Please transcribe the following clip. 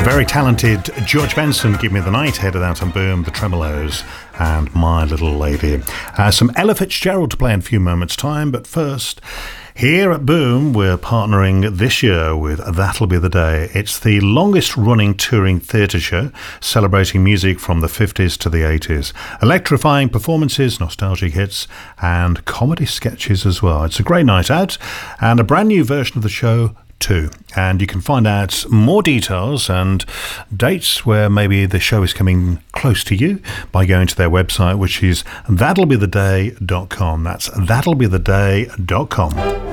very talented George Benson, Give Me the Night, headed out on Boom, the Tremolos, and My Little Lady. Some Ella Fitzgerald to play in a few moments' time, but first, here at Boom, we're partnering this year with That'll Be the Day. It's the longest running touring theatre show, celebrating music from the 50s to the 80s. Electrifying performances, nostalgic hits, and comedy sketches as well. It's a great night out, and a brand new version of the show too. And you can find out more details and dates where maybe the show is coming close to you by going to their website, which is that'llbetheday.com. That's that'llbetheday.com.